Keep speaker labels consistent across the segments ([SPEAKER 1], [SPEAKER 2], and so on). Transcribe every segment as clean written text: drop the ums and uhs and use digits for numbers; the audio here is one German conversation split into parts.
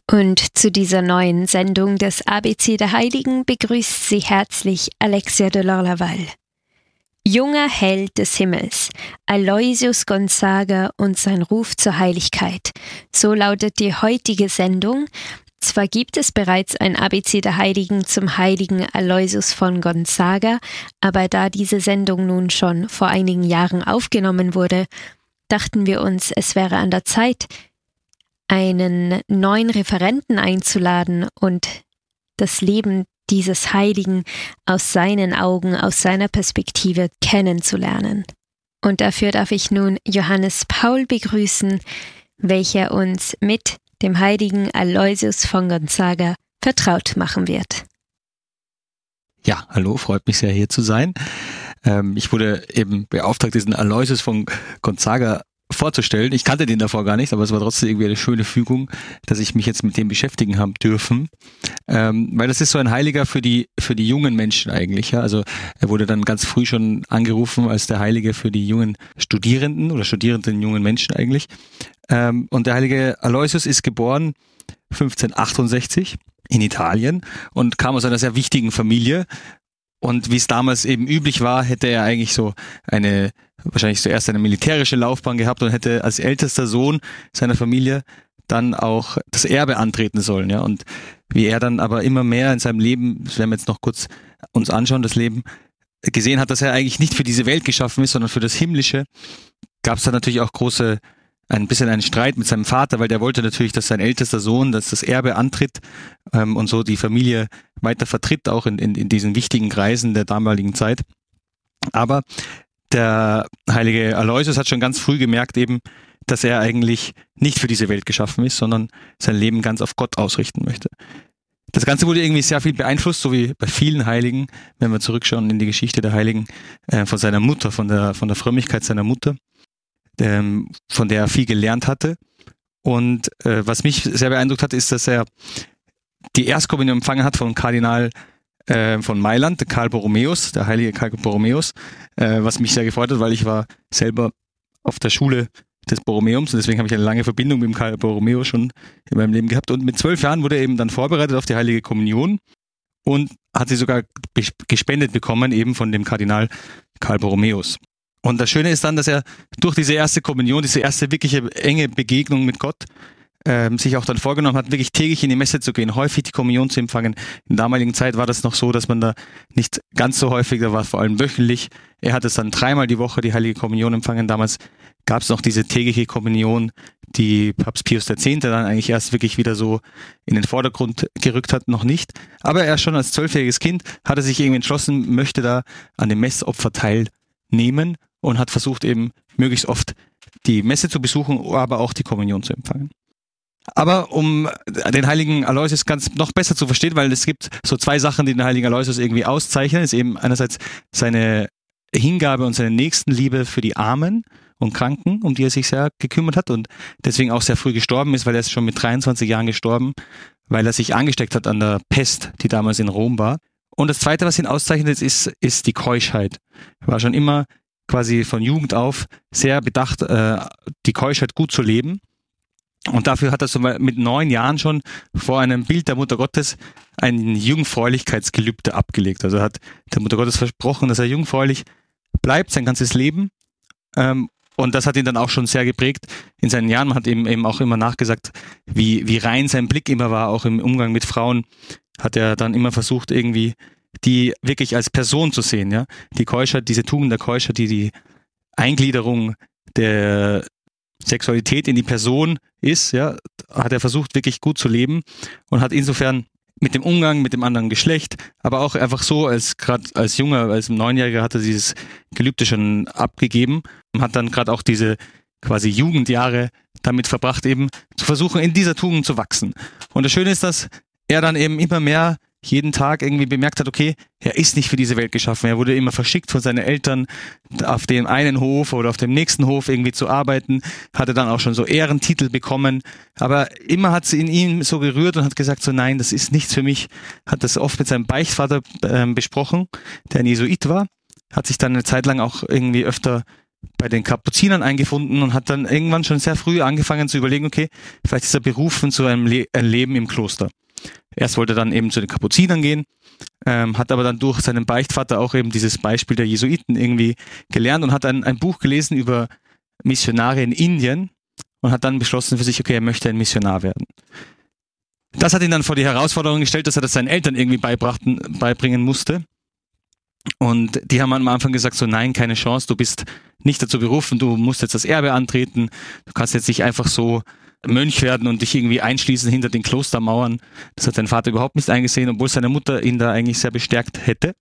[SPEAKER 1] Und zu dieser neuen Sendung des ABC der Heiligen begrüßt Sie herzlich Alexia de Lorlaval. Junger Held des Himmels, Aloysius Gonzaga und sein Ruf zur Heiligkeit. So lautet die heutige Sendung. Zwar gibt es bereits ein ABC der Heiligen zum heiligen Aloysius von Gonzaga, aber da diese Sendung nun schon vor einigen Jahren aufgenommen wurde, dachten wir uns, es wäre an der Zeit, einen neuen Referenten einzuladen und das Leben dieses Heiligen aus seinen Augen, aus seiner Perspektive kennenzulernen. Und dafür darf ich nun Johannes Paul begrüßen, welcher uns mit dem heiligen Aloysius von Gonzaga vertraut machen wird.
[SPEAKER 2] Ja, hallo, freut mich sehr, hier zu sein. Ich wurde eben beauftragt, diesen Aloysius von Gonzaga vorzustellen. Ich kannte den davor gar nicht, aber es war trotzdem irgendwie eine schöne Fügung, dass ich mich jetzt mit dem beschäftigen habe dürfen. Weil das ist so ein Heiliger für die jungen Menschen eigentlich. Ja? Also er wurde dann ganz früh schon angerufen als der Heilige für die jungen Studierenden oder studierenden jungen Menschen eigentlich. Und der heilige Aloysius ist geboren 1568 in Italien und kam aus einer sehr wichtigen Familie. Und wie es damals eben üblich war, hätte er eigentlich wahrscheinlich zuerst eine militärische Laufbahn gehabt und hätte als ältester Sohn seiner Familie dann auch das Erbe antreten sollen. Ja. Und wie er dann aber immer mehr in seinem Leben, das werden wir jetzt noch kurz uns anschauen, das Leben gesehen hat, dass er eigentlich nicht für diese Welt geschaffen ist, sondern für das Himmlische, gab es dann natürlich auch ein bisschen einen Streit mit seinem Vater, weil der wollte natürlich, dass sein ältester Sohn das Erbe antritt und so die Familie weiter vertritt, auch in diesen wichtigen Kreisen der damaligen Zeit. Aber der heilige Aloysius hat schon ganz früh gemerkt eben, dass er eigentlich nicht für diese Welt geschaffen ist, sondern sein Leben ganz auf Gott ausrichten möchte. Das Ganze wurde irgendwie sehr viel beeinflusst, so wie bei vielen Heiligen, wenn wir zurückschauen in die Geschichte der Heiligen, von seiner Mutter, von der Frömmigkeit seiner Mutter, von der er viel gelernt hatte. Und was mich sehr beeindruckt hat, ist, dass er die Erstkommunion empfangen hat vom Kardinal von Mailand, Karl Borromäus, der heilige Karl Borromäus, was mich sehr gefreut hat, weil ich war selber auf der Schule des Borromäums und deswegen habe ich eine lange Verbindung mit dem Karl Borromäus schon in meinem Leben gehabt. Und mit 12 Jahren wurde er eben dann vorbereitet auf die heilige Kommunion und hat sie sogar gespendet bekommen, eben von dem Kardinal Karl Borromäus. Und das Schöne ist dann, dass er durch diese erste Kommunion, diese erste wirkliche enge Begegnung mit Gott, sich auch dann vorgenommen hat, wirklich täglich in die Messe zu gehen, häufig die Kommunion zu empfangen. In der damaligen Zeit war das noch so, dass man da nicht ganz so häufig, da war vor allem wöchentlich. Er hat es dann 3-mal die Woche, die heilige Kommunion empfangen. Damals gab es noch diese tägliche Kommunion, die Papst Pius X. dann eigentlich erst wirklich wieder so in den Vordergrund gerückt hat, noch nicht. Aber er schon als 12-jähriges Kind hat er sich irgendwie entschlossen, möchte da an dem Messopfer teilnehmen und hat versucht eben möglichst oft die Messe zu besuchen, aber auch die Kommunion zu empfangen. Aber um den heiligen Aloysius ganz noch besser zu verstehen, weil es gibt so 2 Sachen, die den heiligen Aloysius irgendwie auszeichnen, ist eben einerseits seine Hingabe und seine Nächstenliebe für die Armen und Kranken, um die er sich sehr gekümmert hat und deswegen auch sehr früh gestorben ist, weil er ist schon mit 23 Jahren gestorben, weil er sich angesteckt hat an der Pest, die damals in Rom war. Und das Zweite, was ihn auszeichnet, ist die Keuschheit. Er war schon immer quasi von Jugend auf sehr bedacht, die Keuschheit gut zu leben. Und dafür hat er so mit 9 Jahren schon vor einem Bild der Mutter Gottes ein Jungfräulichkeitsgelübde abgelegt. Also er hat der Mutter Gottes versprochen, dass er jungfräulich bleibt, sein ganzes Leben. Und das hat ihn dann auch schon sehr geprägt in seinen Jahren. Man hat eben auch immer nachgesagt, wie rein sein Blick immer war, auch im Umgang mit Frauen, hat er dann immer versucht, irgendwie die wirklich als Person zu sehen. Ja? Die Keuschheit, diese Tugend der Keuschheit, die Eingliederung der Sexualität in die Person ist, ja, hat er versucht, wirklich gut zu leben und hat insofern mit dem Umgang mit dem anderen Geschlecht, aber auch einfach so, als 9-Jähriger hat er dieses Gelübde schon abgegeben und hat dann gerade auch diese quasi Jugendjahre damit verbracht, eben zu versuchen, in dieser Tugend zu wachsen. Und das Schöne ist, dass er dann eben immer mehr jeden Tag irgendwie bemerkt hat, okay, er ist nicht für diese Welt geschaffen. Er wurde immer verschickt von seinen Eltern auf dem einen Hof oder auf dem nächsten Hof irgendwie zu arbeiten, hatte dann auch schon so Ehrentitel bekommen, aber immer hat sie in ihm so gerührt und hat gesagt so, nein, das ist nichts für mich, hat das oft mit seinem Beichtvater besprochen, der ein Jesuit war, hat sich dann eine Zeit lang auch irgendwie öfter bei den Kapuzinern eingefunden und hat dann irgendwann schon sehr früh angefangen zu überlegen, okay, vielleicht ist er berufen zu einem Leben im Kloster. Erst wollte er dann eben zu den Kapuzinern gehen, hat aber dann durch seinen Beichtvater auch eben dieses Beispiel der Jesuiten irgendwie gelernt und hat ein Buch gelesen über Missionare in Indien und hat dann beschlossen für sich, okay, er möchte ein Missionar werden. Das hat ihn dann vor die Herausforderung gestellt, dass er das seinen Eltern irgendwie beibringen musste. Und die haben am Anfang gesagt, so nein, keine Chance, du bist nicht dazu berufen, du musst jetzt das Erbe antreten, du kannst jetzt nicht einfach so Mönch werden und dich irgendwie einschließen hinter den Klostermauern. Das hat sein Vater überhaupt nicht eingesehen, obwohl seine Mutter ihn da eigentlich sehr bestärkt hätte.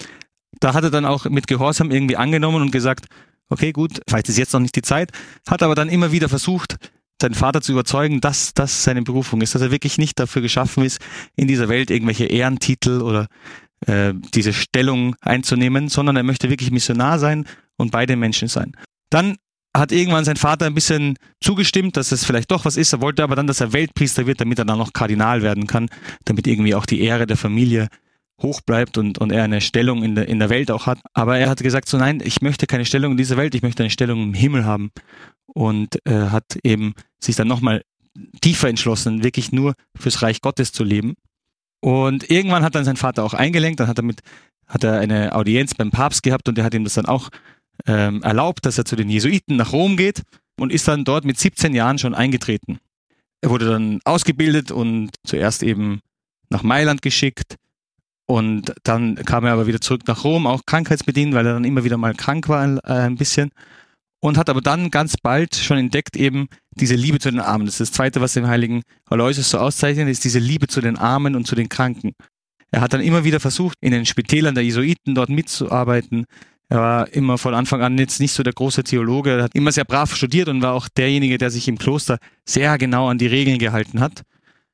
[SPEAKER 2] Da hat er dann auch mit Gehorsam irgendwie angenommen und gesagt, okay, gut, vielleicht ist jetzt noch nicht die Zeit, hat aber dann immer wieder versucht, seinen Vater zu überzeugen, dass das seine Berufung ist, dass er wirklich nicht dafür geschaffen ist, in dieser Welt irgendwelche Ehrentitel oder diese Stellung einzunehmen, sondern er möchte wirklich Missionar sein und bei den Menschen sein. Dann hat irgendwann sein Vater ein bisschen zugestimmt, dass es vielleicht doch was ist. Er wollte aber dann, dass er Weltpriester wird, damit er dann noch Kardinal werden kann, damit irgendwie auch die Ehre der Familie hoch bleibt und er eine Stellung in der Welt auch hat. Aber er hat gesagt, so nein, ich möchte keine Stellung in dieser Welt, ich möchte eine Stellung im Himmel haben. Und hat eben sich dann nochmal tiefer entschlossen, wirklich nur fürs Reich Gottes zu leben. Und irgendwann hat dann sein Vater auch eingelenkt, dann hat er eine Audienz beim Papst gehabt und der hat ihm das dann auch erlaubt, dass er zu den Jesuiten nach Rom geht und ist dann dort mit 17 Jahren schon eingetreten. Er wurde dann ausgebildet und zuerst eben nach Mailand geschickt und dann kam er aber wieder zurück nach Rom, auch krankheitsbedingt, weil er dann immer wieder mal krank war ein bisschen und hat aber dann ganz bald schon entdeckt eben diese Liebe zu den Armen. Das ist das Zweite, was den heiligen Aloysius so auszeichnet, ist diese Liebe zu den Armen und zu den Kranken. Er hat dann immer wieder versucht, in den Spitälern der Jesuiten dort mitzuarbeiten. Er war immer von Anfang an jetzt nicht so der große Theologe, er hat immer sehr brav studiert und war auch derjenige, der sich im Kloster sehr genau an die Regeln gehalten hat.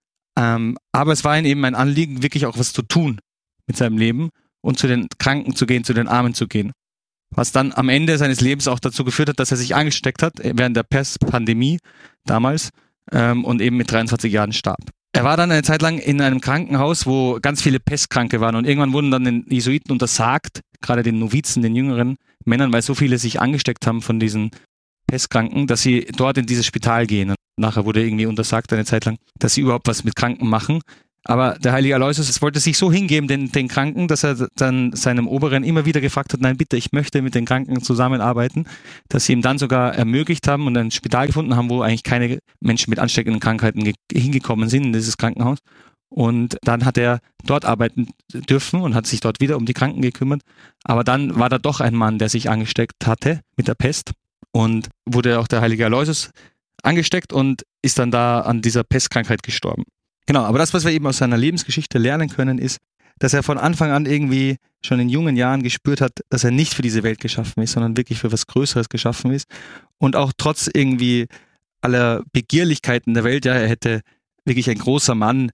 [SPEAKER 2] Aber es war ihm eben ein Anliegen, wirklich auch was zu tun mit seinem Leben und zu den Kranken zu gehen, zu den Armen zu gehen. Was dann am Ende seines Lebens auch dazu geführt hat, dass er sich angesteckt hat, während der Pestpandemie damals und eben mit 23 Jahren starb. Er war dann eine Zeit lang in einem Krankenhaus, wo ganz viele Pestkranke waren und irgendwann wurden dann den Jesuiten untersagt, gerade den Novizen, den jüngeren Männern, weil so viele sich angesteckt haben von diesen Pestkranken, dass sie dort in dieses Spital gehen. Und nachher wurde irgendwie untersagt eine Zeit lang, dass sie überhaupt was mit Kranken machen. Aber der heilige Aloysius wollte sich so hingeben den Kranken, dass er dann seinem Oberen immer wieder gefragt hat, nein bitte, ich möchte mit den Kranken zusammenarbeiten, dass sie ihm dann sogar ermöglicht haben und ein Spital gefunden haben, wo eigentlich keine Menschen mit ansteckenden Krankheiten hingekommen sind in dieses Krankenhaus. Und dann hat er dort arbeiten dürfen und hat sich dort wieder um die Kranken gekümmert. Aber dann war da doch ein Mann, der sich angesteckt hatte mit der Pest und wurde auch der heilige Aloysius angesteckt und ist dann da an dieser Pestkrankheit gestorben. Genau, aber das, was wir eben aus seiner Lebensgeschichte lernen können, ist, dass er von Anfang an irgendwie schon in jungen Jahren gespürt hat, dass er nicht für diese Welt geschaffen ist, sondern wirklich für was Größeres geschaffen ist. Und auch trotz irgendwie aller Begierlichkeiten der Welt, ja, er hätte wirklich ein großer Mann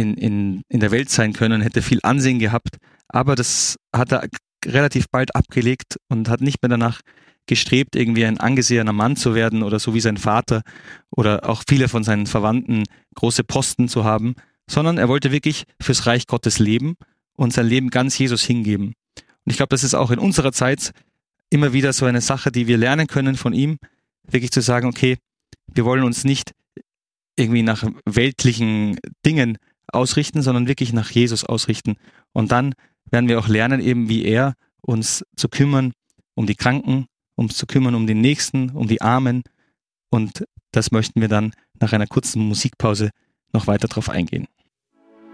[SPEAKER 2] in der Welt sein können, hätte viel Ansehen gehabt, aber das hat er relativ bald abgelegt und hat nicht mehr danach gestrebt, irgendwie ein angesehener Mann zu werden oder so wie sein Vater oder auch viele von seinen Verwandten große Posten zu haben, sondern er wollte wirklich fürs Reich Gottes leben und sein Leben ganz Jesus hingeben. Und ich glaube, das ist auch in unserer Zeit immer wieder so eine Sache, die wir lernen können von ihm, wirklich zu sagen, okay, wir wollen uns nicht irgendwie nach weltlichen Dingen ausrichten, sondern wirklich nach Jesus ausrichten. Und dann werden wir auch lernen, eben wie er uns zu kümmern um die Kranken, uns zu kümmern um den Nächsten, um die Armen. Und das möchten wir dann nach einer kurzen Musikpause noch weiter drauf eingehen.